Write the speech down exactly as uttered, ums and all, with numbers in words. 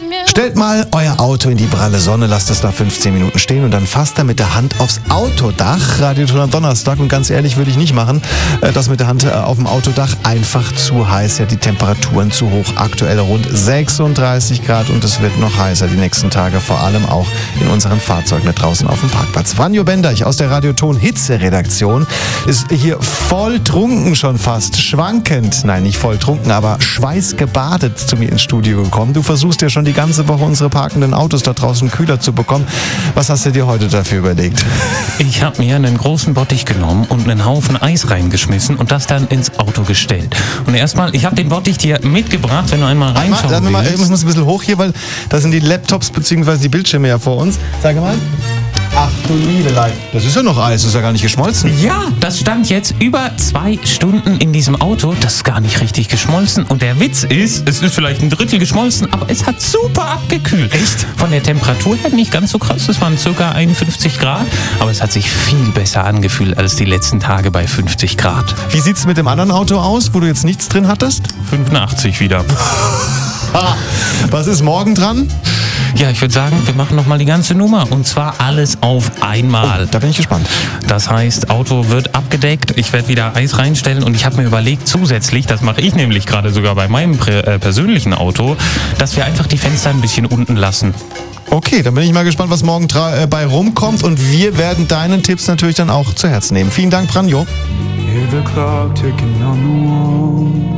Stellt mal euer Auto in die pralle Sonne, lasst es da fünfzehn Minuten stehen und dann fasst er mit der Hand aufs Autodach. Radioton am Donnerstag, und ganz ehrlich, würde ich nicht machen. Das mit der Hand auf dem Autodach einfach zu heiß. Ja, die Temperaturen zu hoch. Aktuell rund sechsunddreißig Grad und es wird noch heißer die nächsten Tage, vor allem auch in unseren Fahrzeugen da draußen auf dem Parkplatz. Franjo Benderch aus der Radioton Hitze-Redaktion ist hier voll trunken schon fast, schwankend, nein, nicht voll trunken, aber schweißgebadet zu mir ins Studio gekommen. Du versuchst ja schon die ganze Woche unsere parkenden Autos da draußen kühler zu bekommen. Was hast du dir heute dafür überlegt? Ich habe mir einen großen Bottich genommen und einen Haufen Eis reingeschmissen und das dann ins Auto gestellt. Und erstmal, ich habe den Bottich dir mitgebracht, wenn du einmal reinschauen Sag mal, willst. ich muss ein bisschen hoch hier, weil da sind die Laptops bzw. die Bildschirme ja vor uns. Sag mal. Ach du Liebelein. Das ist ja noch Eis, das ist ja gar nicht geschmolzen. Ja, das stand jetzt über zwei Stunden in diesem Auto. Das ist gar nicht richtig geschmolzen. Und der Witz ist, es ist vielleicht ein Drittel geschmolzen, aber es hat super abgekühlt. Echt? Von der Temperatur her nicht ganz so krass. Es waren ca. einundfünfzig Grad. Aber es hat sich viel besser angefühlt als die letzten Tage bei fünfzig Grad. Wie sieht's mit dem anderen Auto aus, wo du jetzt nichts drin hattest? fünfundachtzig wieder. Was ist morgen dran? Ja, ich würde sagen, wir machen nochmal die ganze Nummer. Und zwar alles auf einmal. Oh, da bin ich gespannt. Das heißt, Auto wird abgedeckt, ich werde wieder Eis reinstellen und ich habe mir überlegt zusätzlich, das mache ich nämlich gerade sogar bei meinem prä- äh, persönlichen Auto, dass wir einfach die Fenster ein bisschen unten lassen. Okay, dann bin ich mal gespannt, was morgen tra- äh, bei rumkommt, und wir werden deinen Tipps natürlich dann auch zu Herzen nehmen. Vielen Dank, Franjo. Hear the clock ticking on the wall.